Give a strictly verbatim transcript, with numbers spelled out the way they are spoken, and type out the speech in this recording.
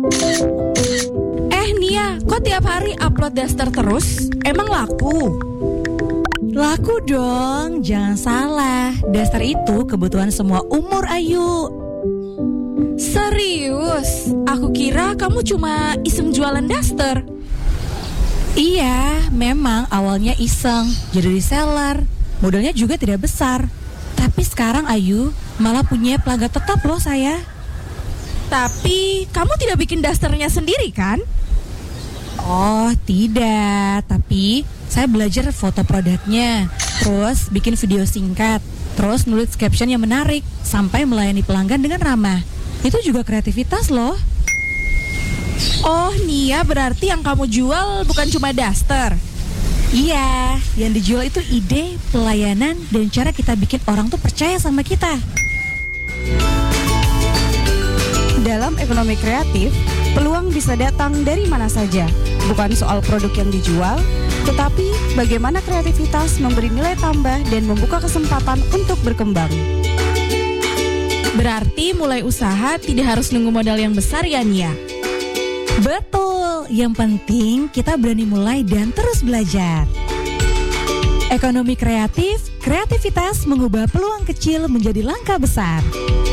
Eh Nia, kok tiap hari upload daster terus? Emang laku? Laku dong, jangan salah. Daster itu kebutuhan semua umur, Ayu. Serius? Aku kira kamu cuma iseng jualan daster. Iya, memang awalnya iseng, jadi reseller. Modalnya juga tidak besar. Tapi sekarang Ayu malah punya pelanggan tetap loh saya. Tapi kamu tidak bikin dasternya sendiri kan? Oh tidak, tapi saya belajar foto produknya, terus bikin video singkat, terus nulis caption yang menarik, sampai melayani pelanggan dengan ramah. Itu juga kreativitas loh. Oh Nia, berarti yang kamu jual bukan cuma daster. Iya, yang dijual itu ide, pelayanan, dan cara kita bikin orang tuh percaya sama kita. Dalam ekonomi kreatif, peluang bisa datang dari mana saja. Bukan soal produk yang dijual, tetapi bagaimana kreativitas memberi nilai tambah dan membuka kesempatan untuk berkembang. Berarti mulai usaha tidak harus nunggu modal yang besar ya Nia? Betul, yang penting kita berani mulai dan terus belajar. Ekonomi kreatif, kreativitas mengubah peluang kecil menjadi langkah besar.